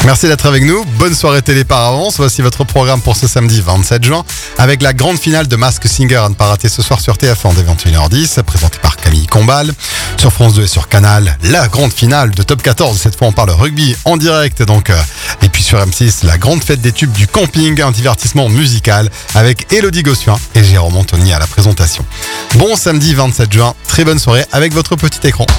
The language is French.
Merci d'être avec nous. Bonne soirée télé par avance. Voici votre programme pour ce samedi 27 juin avec la grande finale de Masked Singer à ne pas rater ce soir sur TF1 dès 21h10, présentée par Camille Combal. Sur France 2 et sur Canal, la grande finale de Top 14. Cette fois, on parle rugby en direct. Et puis sur M6, la grande fête des tubes du camping, un divertissement musical avec Élodie Gossuin et Jérôme Anthony à la présentation. Bon samedi 27 juin, très bonne soirée avec votre petit écran.